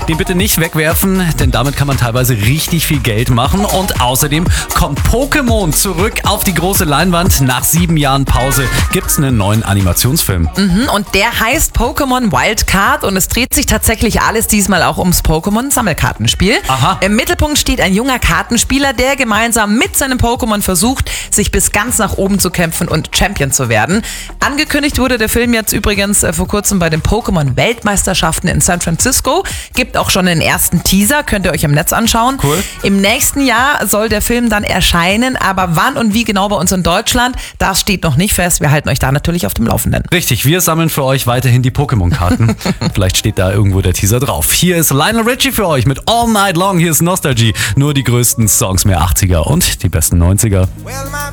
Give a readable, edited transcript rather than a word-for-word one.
Den bitte nicht wegwerfen, denn damit kann man teilweise richtig viel Geld machen. Und außerdem kommt Pokémon zurück auf die große Leinwand. Nach 7 Jahren Pause gibt's einen neuen Animationsfilm. Und der heißt Pokémon Wildcard und es dreht sich tatsächlich alles diesmal auch ums Pokémon-Sammelkartenspiel. Aha. Im Mittelpunkt steht ein junger Kartenspieler, der gemeinsam mit seinem Pokémon versucht, sich bis ganz nach oben zu kämpfen und Champion zu werden. Angekündigt wurde der Film jetzt übrigens vor kurzem bei den Pokémon-Weltmeisterschaften in San Francisco. Gibt auch schon den ersten Teaser, könnt ihr euch im Netz anschauen. Cool. Im nächsten Jahr soll der Film dann erscheinen, aber wann und wie genau bei uns in Deutschland, das steht noch nicht fest. Wir halten euch da natürlich auf dem Laufenden. Richtig, wir sammeln für euch weiterhin die Pokémon-Karten. Vielleicht steht da irgendwo der Teaser drauf. Hier ist Lionel Richie für euch mit All Night Long. Hier ist Nostalgie. Nur die größten Songs mehr 80er und die besten 90er.